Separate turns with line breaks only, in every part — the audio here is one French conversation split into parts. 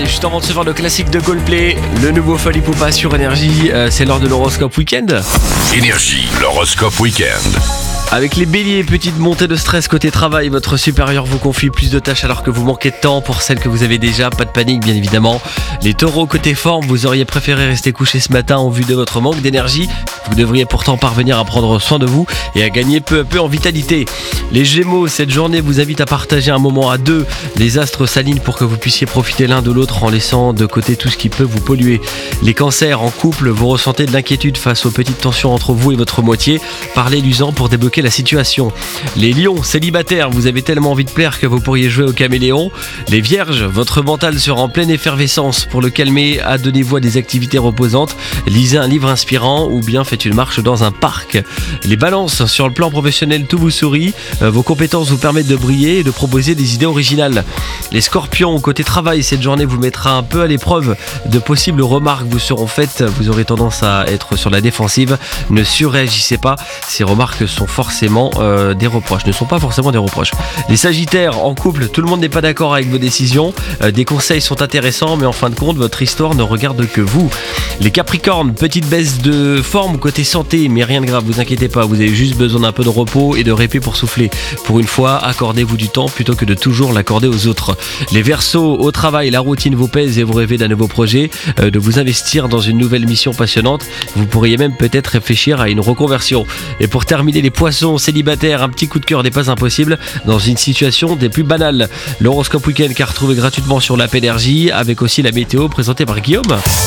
Et juste avant de se faire le classique de Coldplay, le nouveau Fali Poupa sur Énergie, c'est l'heure de l'horoscope week-end.
Énergie, l'horoscope week-end.
Avec les béliers, petite montée de stress côté travail, votre supérieur vous confie plus de tâches alors que vous manquez de temps pour celles que vous avez déjà, pas de panique bien évidemment. Les taureaux côté forme, vous auriez préféré rester couché ce matin en vue de votre manque d'énergie. Vous devriez pourtant parvenir à prendre soin de vous et à gagner peu à peu en vitalité. Les gémeaux, cette journée vous invite à partager un moment à deux. Les astres s'alignent pour que vous puissiez profiter l'un de l'autre en laissant de côté tout ce qui peut vous polluer. Les cancers, en couple, vous ressentez de l'inquiétude face aux petites tensions entre vous et votre moitié. Parlez-lui-en pour débloquer la situation. Les lions, célibataires, vous avez tellement envie de plaire que vous pourriez jouer au caméléon. Les vierges, votre mental sera en pleine effervescence. Pour le calmer, donnez-vous à des activités reposantes. Lisez un livre inspirant ou bien faites une marche dans un parc. Les balances, sur le plan professionnel, tout vous sourit. Vos compétences vous permettent de briller et de proposer des idées originales. Les scorpions, côté travail, cette journée vous mettra un peu à l'épreuve. De possibles remarques vous seront faites. Vous aurez tendance à être sur la défensive. Ne surréagissez pas. Ces remarques sont forcément des reproches. Ne sont pas forcément des reproches. Les sagittaires, en couple, tout le monde n'est pas d'accord avec vos décisions. Des conseils sont intéressants, mais en fin de compte, votre histoire ne regarde que vous. Les capricornes, petite baisse de forme côté santé, mais rien de grave, vous inquiétez pas. Vous avez juste besoin d'un peu de repos et de répit pour souffler. Pour une fois, accordez-vous du temps plutôt que de toujours l'accorder aux autres. Les verseaux, au travail, la routine vous pèse et vous rêvez d'un nouveau projet, de vous investir dans une nouvelle mission passionnante. Vous pourriez même peut-être réfléchir à une reconversion. Et pour terminer, les poissons célibataires, un petit coup de cœur n'est pas impossible dans une situation des plus banales. L'horoscope week-end qu'à retrouver gratuitement sur l'app Énergie, avec aussi la météo présentée par Guillaume.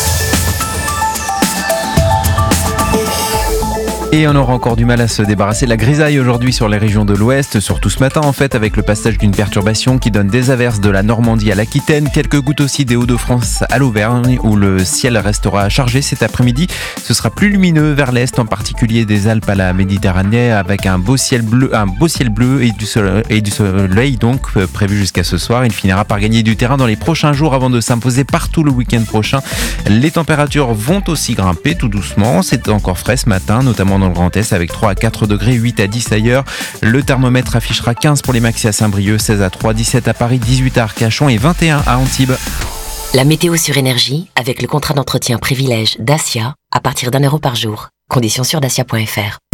Et on aura encore du mal à se débarrasser de la grisaille aujourd'hui sur les régions de l'Ouest, surtout ce matin en fait, avec le passage d'une perturbation qui donne des averses de la Normandie à l'Aquitaine, quelques gouttes aussi des Hauts-de-France à l'Auvergne, où le ciel restera chargé cet après-midi. Ce sera plus lumineux vers l'Est, en particulier des Alpes à la Méditerranée, avec un beau ciel bleu et du soleil donc prévu jusqu'à ce soir. Il finira par gagner du terrain dans les prochains jours avant de s'imposer partout le week-end prochain. Les températures vont aussi grimper tout doucement. C'est encore frais ce matin, notamment dans le Grand Est avec 3 à 4 degrés, 8 à 10 ailleurs. Le thermomètre affichera 15 pour les maxi à Saint-Brieuc, 16 à 3, 17 à Paris, 18 à Arcachon et 21 à Antibes.
La météo sur Énergie avec le contrat d'entretien privilège Dacia à partir d'€1 par jour. Conditions sur dacia.fr.